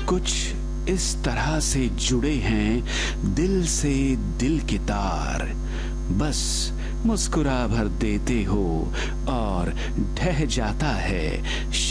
कुछ इस तरह से जुड़े हैं दिल से दिल के तार, बस मुस्कुरा भर देते हो और ढह जाता है